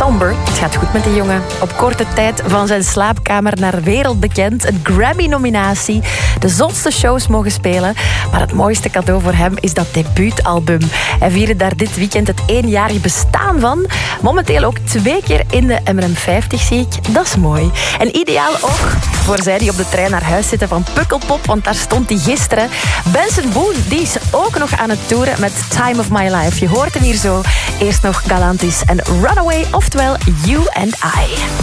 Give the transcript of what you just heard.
somber. Het gaat goed met de jongen. Op korte tijd van zijn slaapkamer naar wereldbekend. Een Grammy-nominatie. De zotste shows mogen spelen. Maar het mooiste cadeau voor hem is dat debuutalbum. Hij vierde daar dit weekend het 1-jarig bestaan van. Momenteel ook 2 keer in de MRM50 zie ik. Dat is mooi. En ideaal ook voor zij die op de trein naar huis zitten van Pukkelpop, want daar stond hij gisteren. Benson Boone, die is ook nog aan het toeren met Time of My Life. Je hoort hem hier zo. Eerst nog Galantis en Runaway, oftewel You and I.